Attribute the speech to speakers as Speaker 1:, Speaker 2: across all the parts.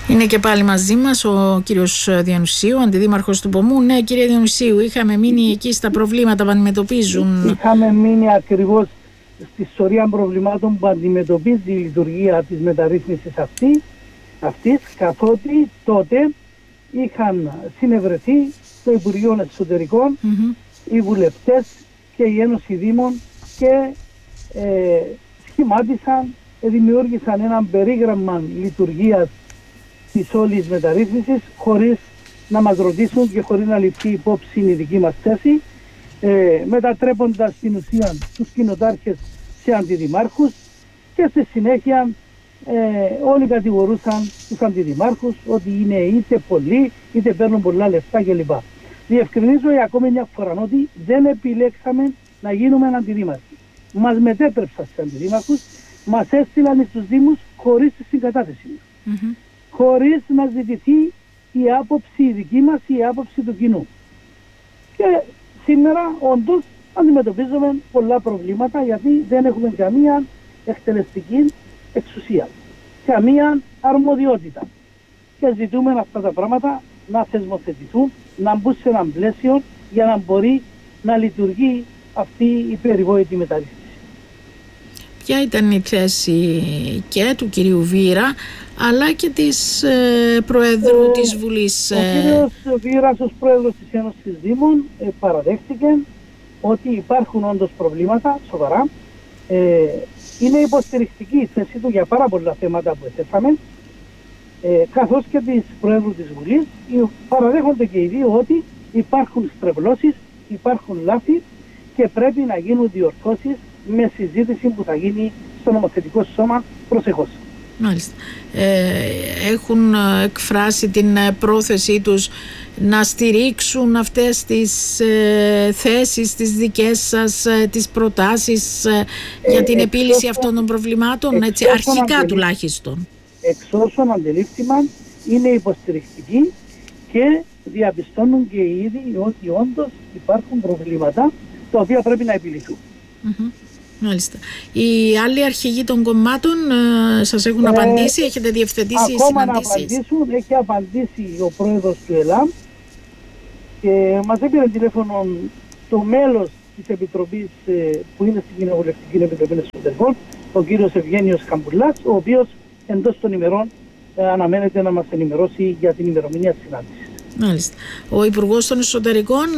Speaker 1: Είναι και πάλι μαζί μας ο κύριος Διονυσίου, αντιδήμαρχος του Πωμού. Ναι, κύριε Διονυσίου, είχαμε μείνει εκεί στα προβλήματα που αντιμετωπίζουν.
Speaker 2: Είχαμε μείνει ακριβώς στη σωρία προβλημάτων που αντιμετωπίζει η λειτουργία της μεταρρύθμισης αυτής, καθότι τότε είχαν συνευρεθεί το Υπουργείο Εσωτερικών, οι βουλευτές και η Ένωση Δήμων και σχημάτισαν, δημιούργησαν έναν περίγραμμα λειτουργίας της όλης μεταρρύθμισης χωρίς να μας ρωτήσουν και χωρίς να ληφθεί υπόψη η δική μας θέση, μετατρέποντας την ουσία τους κοινοτάρχες σε αντιδημάρχους και στη συνέχεια όλοι κατηγορούσαν τους αντιδημάρχους ότι είναι είτε πολλοί είτε παίρνουν πολλά λεφτά κλπ. Διευκρινίζω για ακόμη μια φορά ότι δεν επιλέξαμε να γίνουμε αντιδήμαρχοι. Μας μετέτρεψαν σε αντιδήμαρχους, μας έστειλαν στους Δήμους χωρίς τη συγκατάθεση μας. Χωρίς να ζητηθεί η άποψη η δική μας ή η άποψη του κοινού. Και σήμερα όντως αντιμετωπίζουμε πολλά προβλήματα γιατί δεν έχουμε καμία εκτελεστική εξουσία, καμία αρμοδιότητα. Και ζητούμε αυτά τα πράγματα να θεσμοθετηθούν, να μπουν σε ένα πλαίσιο για να μπορεί να λειτουργεί αυτή η περιβόητη μεταρρύθμιση.
Speaker 1: Ποια ήταν η θέση και του κυρίου Βήρα αλλά και της Προέδρου της Βουλής?
Speaker 2: Ο κύριος Βήρας ως Πρόεδρος της Ένωσης Δήμων παραδέχτηκε ότι υπάρχουν όντως προβλήματα σοβαρά. Είναι υποστηρικτική η θέση του για πάρα πολλά θέματα που έθεσαμε, καθώς και της Προέδρου της Βουλής. Παραδέχονται και οι δύο ότι υπάρχουν στρεβλώσεις, υπάρχουν λάθη και πρέπει να γίνουν διορθώσεις με συζήτηση που θα γίνει στο νομοθετικό σώμα προσεχώς.
Speaker 1: Μάλιστα. Έχουν εκφράσει την πρόθεσή τους να στηρίξουν αυτές τις θέσεις, τις δικές σας, τις προτάσεις για την επίλυση αυτών των προβλημάτων, έτσι, αρχικά τουλάχιστον?
Speaker 2: Εξ όσων αντιλήφθημαν είναι υποστηρικτικοί και διαπιστώνουν και οι ίδιοι ότι όντως υπάρχουν προβλήματα τα οποία πρέπει να επιληθούν.
Speaker 1: Μάλιστα. Οι άλλοι αρχηγοί των κομμάτων σας έχουν απαντήσει, έχετε διευθετήσει
Speaker 2: ακόμα
Speaker 1: συναντήσεις?
Speaker 2: Ακόμα να απαντήσουν, έχει απαντήσει ο πρόεδρος του ΕΛΑΜ και μας έπαιρνε τηλέφωνο το μέλος της Επιτροπής που είναι στην Κοινοβουλευτική Επιτροπή Εσωτερικών, ο κύριος Ευγένιος Καμπουλάς, ο οποίος εντός των ημερών αναμένεται να μας ενημερώσει για την ημερομηνία της συνάντησης.
Speaker 1: Μάλιστα. Ο Υπουργός των Εσωτερικών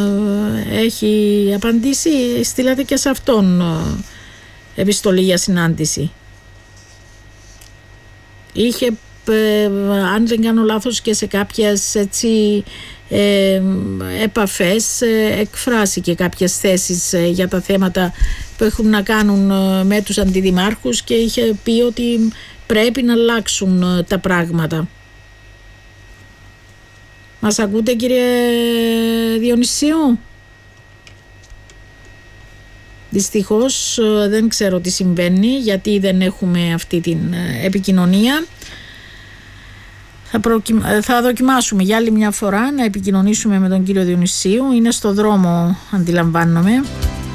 Speaker 1: έχει απαντήσει, στείλατε και σε αυτόν επιστολή για συνάντηση? Είχε, αν δεν κάνω λάθος, και σε κάποιες έτσι επαφές εκφράσει και κάποιες θέσεις για τα θέματα που έχουν να κάνουν με τους αντιδημάρχους και είχε πει ότι πρέπει να αλλάξουν τα πράγματα. Μας ακούτε, κύριε Διονυσίου? Δυστυχώς δεν ξέρω τι συμβαίνει, γιατί δεν έχουμε αυτή την επικοινωνία. Θα δοκιμάσουμε για άλλη μια φορά να επικοινωνήσουμε με τον κύριο Διονυσίου. Είναι στο δρόμο, αντιλαμβάνομαι.